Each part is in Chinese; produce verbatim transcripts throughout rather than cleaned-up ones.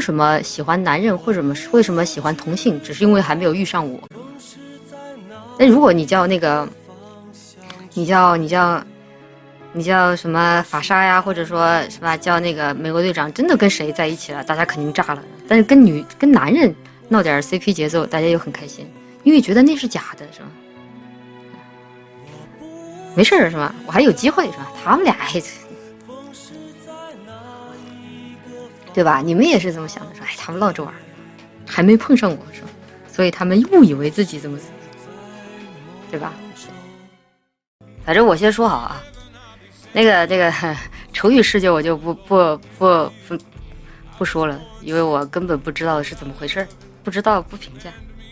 什么喜欢男人，或者什么为什么喜欢同性，只是因为还没有遇上我。那如果你叫那个，你叫你叫你叫什么法莎呀，或者说是吧，叫那个美国队长，真的跟谁在一起了，大家肯定炸了。但是跟女跟男人闹点 C P 节奏，大家又很开心，因为觉得那是假的，是吧？没事是吧？我还有机会是吧？他们俩还。对吧？你们也是这么想的，说哎，他们唠这玩意儿，还没碰上我，是吧？所以他们误以为自己怎么，对吧？反正我先说好啊，那个那个丑语事件我就不不不不不说了，因为我根本不知道是怎么回事，不知道不评价，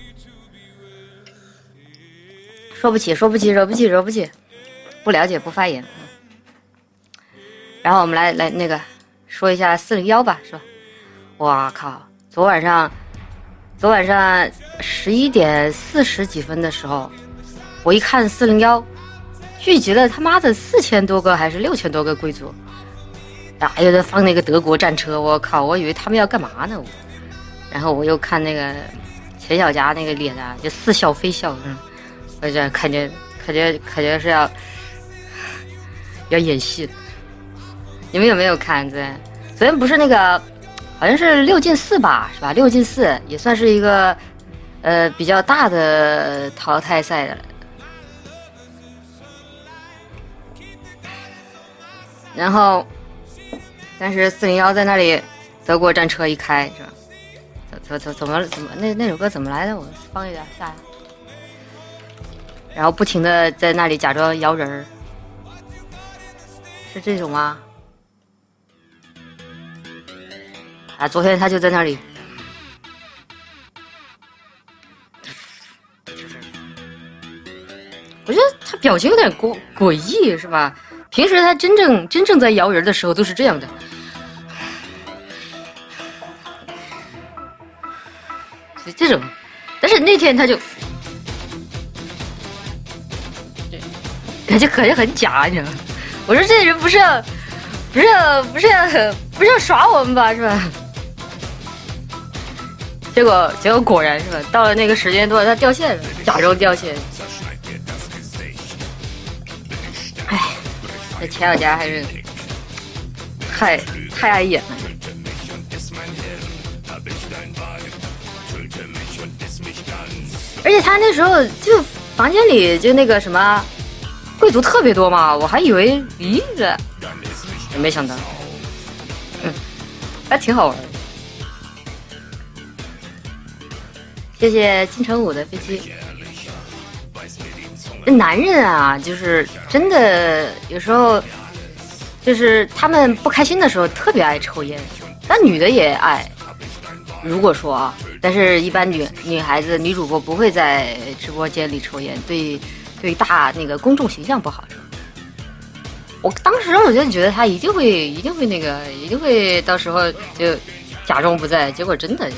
说不起，说不起，惹不起，惹不起，不了解不发言。然后我们来来那个。说一下四零一吧，是吧？哇靠！昨晚上，昨晚上十一点四十几分的时候，我一看四零一，聚集了他妈的四千多个还是六千多个贵族，啊，又在放那个德国战车，我靠！我以为他们要干嘛呢？然后我又看那个钱小佳那个脸啊，就似笑非笑，嗯，我这感觉感觉感觉是要要演戏的。你们有没有看？对，昨天不是那个，好像是六进四吧，是吧？六进四也算是一个，呃，比较大的淘汰赛的。然后，但是四零一在那里，德国战车一开，是吧？怎怎怎么怎么那那首歌怎么来的？我放一点下来。然后不停的在那里假装摇人儿，是这种吗？啊，昨天他就在那里，我觉得他表情有点诡诡异，是吧？平时他真正真正在摇人的时候都是这样的，是这种，但是那天他就，感觉感觉很假，你知道吗？我说这人不是要，不是要，不是要，不是要耍我们吧，是吧？结果结果果然是吧？到了那个时间段，他掉线了，假装掉线。哎，这钱小佳还是太太碍眼了。而且他那时候就房间里就那个什么贵族特别多嘛，我还以为咦这，没想到，嗯，还挺好玩的。谢谢金城武的飞机。男人啊，就是真的有时候，就是他们不开心的时候特别爱抽烟，但女的也爱。如果说啊，但是一般女女孩子女主播不会在直播间里抽烟，对对大那个公众形象不好。我当时我就觉得他一定会一定会那个一定会到时候就假装不在，结果真的就。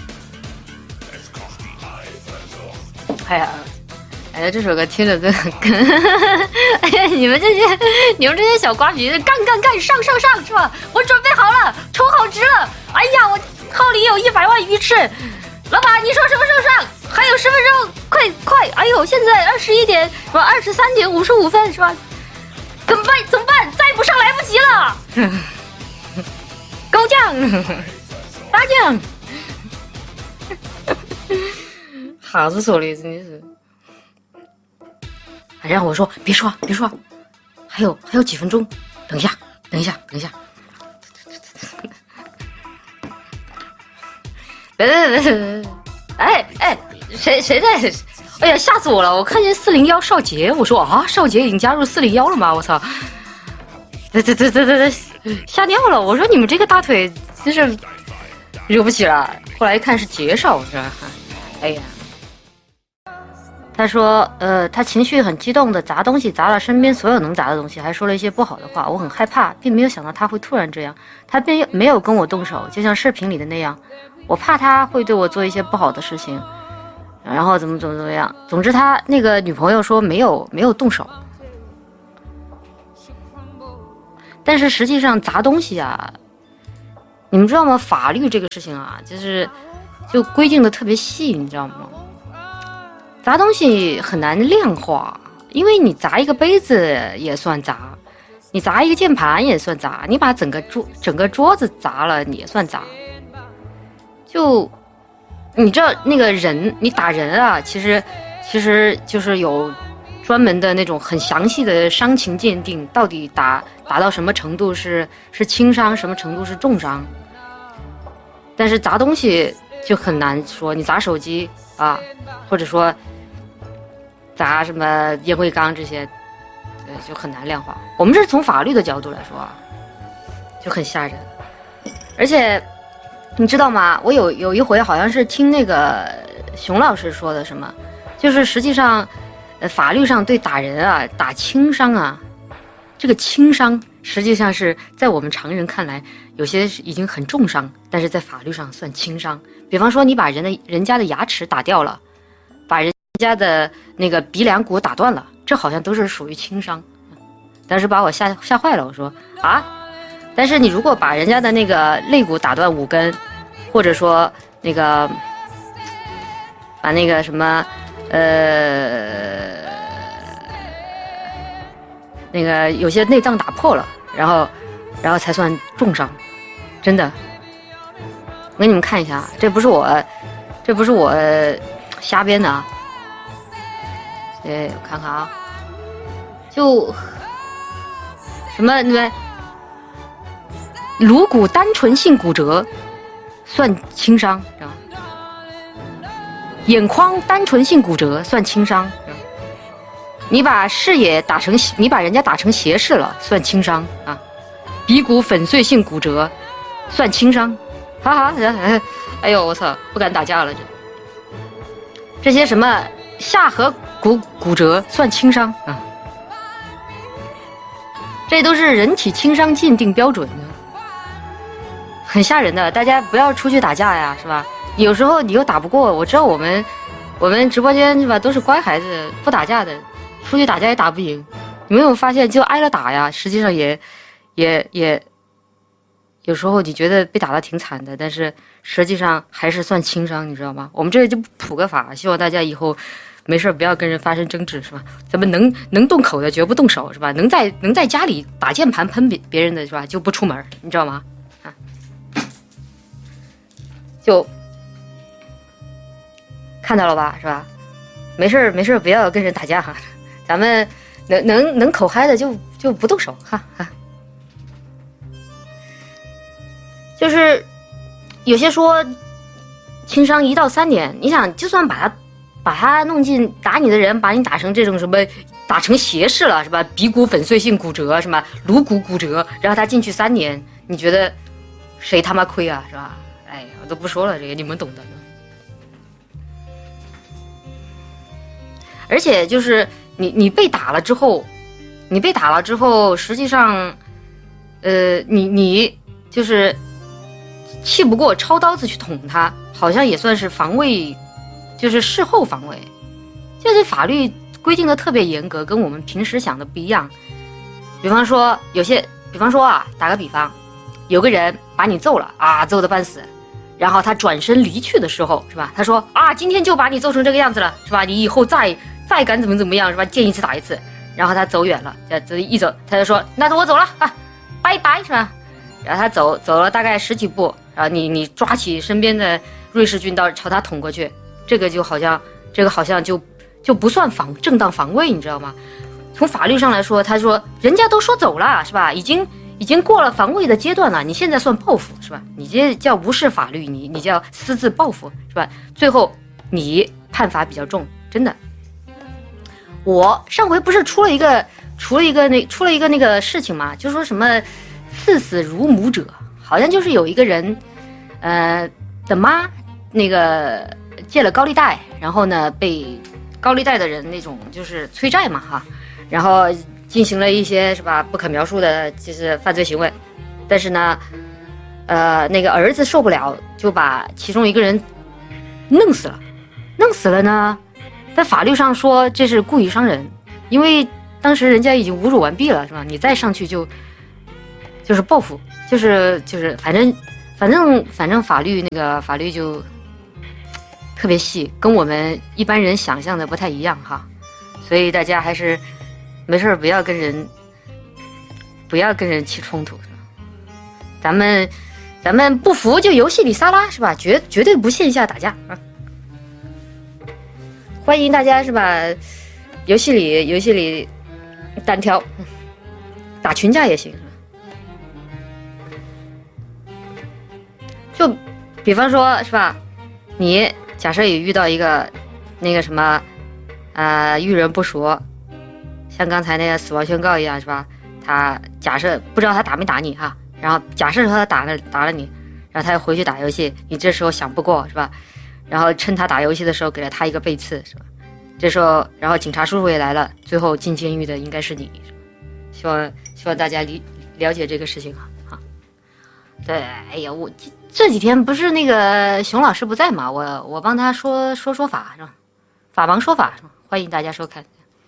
哎呀，哎呀，这首歌听着真的，哎呀，你们这些你们这些小瓜皮，干干干，上上上，是吧？我准备好了，充好值了。哎呀，我号里有一百万鱼翅，老板，你说什么时候上？还有十分钟，快快！哎呦，现在二十一点，是吧？二十三点五十五分，是吧？怎么办？怎么办？再不上来不及了。高酱，大酱。哈子说的真的是，还让我说别说别说，还有还有几分钟，等一下等一下等一下，别别别别别，哎哎，谁谁在？哎呀，吓死我了！我看见四零幺少杰，我说啊，少杰已经加入四零幺了吗？我操！对对对对对对，吓尿了！我说你们这个大腿真是惹不起了。后来一看是杰少，是吧？哎呀。他说：“呃，他情绪很激动的砸东西，砸了身边所有能砸的东西，还说了一些不好的话。我很害怕，并没有想到他会突然这样。他并没有跟我动手，就像视频里的那样。我怕他会对我做一些不好的事情，然后怎么怎么怎么样。总之，他那个女朋友说没有没有动手，但是实际上砸东西啊， 你们知道吗？法律这个事情啊，就是就规定的特别细，你知道吗？砸东西很难量化，因为你砸一个杯子也算砸，你砸一个键盘也算砸，你把整个桌整个桌子砸了也算砸。就你知道那个人，你打人啊，其实其实就是有专门的那种很详细的伤情鉴定，到底打打到什么程度是是轻伤，什么程度是重伤。但是砸东西就很难说，你砸手机啊，或者说砸什么烟灰缸这些，对，就很难量化。我们这是从法律的角度来说啊，就很吓人。而且你知道吗？我有有一回好像是听那个熊老师说的什么，就是实际上，呃，法律上对打人啊，打轻伤啊，这个轻伤实际上是在我们常人看来，有些已经很重伤，但是在法律上算轻伤。比方说，你把人的人家的牙齿打掉了，把人家的那个鼻梁骨打断了，这好像都是属于轻伤。当时把我吓吓坏了，我说啊，但是你如果把人家的那个肋骨打断五根，或者说那个把那个什么呃那个有些内脏打破了，然后然后才算重伤，真的。我给你们看一下，这不是我这不是我瞎编的啊。哎，我看看啊，就什么那个颅骨单纯性骨折算轻伤，知道吗？眼眶单纯性骨折算轻伤，你把视野打成你把人家打成斜视了算轻伤啊，鼻骨粉碎性骨折算轻伤，哈哈，哎呦我操，不敢打架了这。这些什么下颌骨骨折算轻伤啊，这都是人体轻伤鉴定标准的，很吓人的。大家不要出去打架呀，是吧？有时候你又打不过，我知道我们我们直播间是吧，都是乖孩子，不打架的，出去打架也打不赢。你没有发现，就挨了打呀，实际上也也也有时候你觉得被打得挺惨的，但是实际上还是算轻伤，你知道吗？我们这里就普个法，希望大家以后没事不要跟人发生争执，是吧？咱们能能动口的绝不动手，是吧？能在能在家里打键盘喷别别人的是吧，就不出门，你知道吗？啊，就看到了吧，是吧？没事没事不要跟人打架哈，咱们能能能口嗨的就就不动手哈哈。就是有些说轻伤一到三年，你想就算把他把他弄进打你的人，把你打成这种什么打成斜视了是吧？鼻骨粉碎性骨折什么颅骨骨折，然后他进去三年，你觉得谁他妈亏啊是吧？哎呀，我都不说了，这个你们懂的。而且就是你你被打了之后，你被打了之后，实际上，呃，你你就是气不过，抄刀子去捅他，好像也算是防卫，就是事后防卫。就是法律规定的特别严格，跟我们平时想的不一样。比方说有些，比方说啊，打个比方，有个人把你揍了啊，揍得半死，然后他转身离去的时候，是吧？他说啊，今天就把你揍成这个样子了，是吧？你以后再再敢怎么怎么样，是吧？见一次打一次。然后他走远了，这一走，他就说那我走了啊，拜拜，是吧？然后他走走了大概十几步，然后你你抓起身边的瑞士军刀朝他捅过去，这个就好像这个好像就就不算防正当防卫，你知道吗？从法律上来说，他说人家都说走了，是吧？已经已经过了防卫的阶段了，你现在算报复，是吧？你这叫无视法律，你你叫私自报复，是吧？最后你判罚比较重，真的。我上回不是出了一个出了一个那出了一个那个事情嘛，就说什么赐死乳母者，好像就是有一个人，呃的妈那个借了高利贷，然后呢被高利贷的人那种就是催债嘛哈，然后进行了一些是吧不可描述的就是犯罪行为，但是呢，呃那个儿子受不了，就把其中一个人弄死了，弄死了呢。在法律上说这是故意伤人，因为当时人家已经侮辱完毕了，是吧？你再上去就就是报复，就是就是反正反反正反正法律那个法律就特别细，跟我们一般人想象的不太一样哈，所以大家还是没事不要跟人不要跟人起冲突，是吧？咱们咱们不服就游戏里撒拉，是吧？绝绝对不线下打架啊！欢迎大家是吧？游戏里游戏里单挑，打群架也行。就比方说是吧？你假设也遇到一个那个什么，呃，遇人不淑，像刚才那个死亡宣告一样是吧？他假设不知道他打没打你哈，然后假设说他打了打了你，然后他又回去打游戏，你这时候想不过是吧？然后趁他打游戏的时候给了他一个背刺是吧？这时候，然后警察叔叔也来了，最后进监狱的应该是你。希望希望大家理了解这个事情啊啊！对，哎呀，我这这几天不是那个熊老师不在嘛，我我帮他说说说法是吧？法盲说法是吧？欢迎大家收看。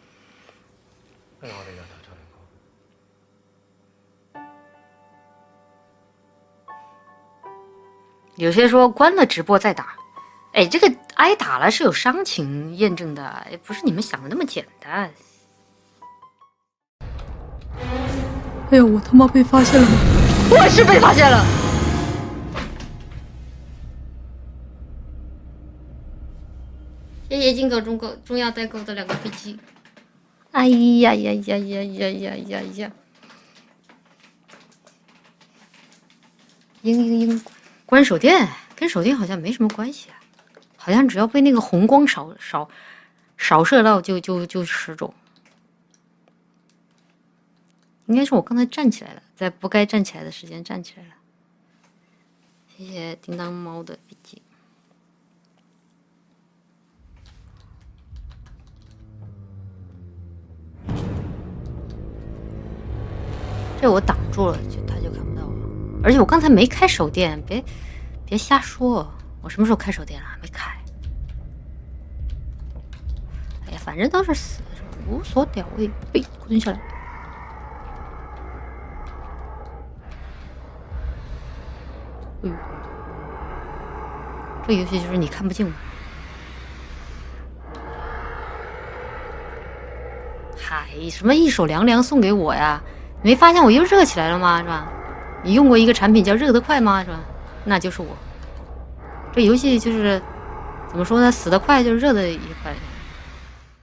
有些说关了直播再打。哎，这个挨打了是有伤情验证的，也不是你们想的那么简单。 哎呀，我他妈被发现了吗？ 我是被发现了。谢谢进口中购中药代购的两个飞机。哎呀呀呀呀呀呀呀呀！嘤嘤嘤，关手电跟手电好像没什么关系啊。好像只要被那个红光扫扫扫射到就就就失踪，应该是我刚才站起来了，在不该站起来的时间站起来了。谢谢叮当猫的飞机。这我挡住了，就他就看不到我。而且我刚才没开手电，别别瞎说。我什么时候开手电了？没开。哎呀，反正都是死，无所屌味。被蹲下来。哎呦，这游戏就是你看不见我。嗨，什么一手凉凉送给我呀？你没发现我又热起来了吗？是吧？你用过一个产品叫热得快吗？是吧？那就是我。这游戏就是怎么说呢？死得快就热得也快。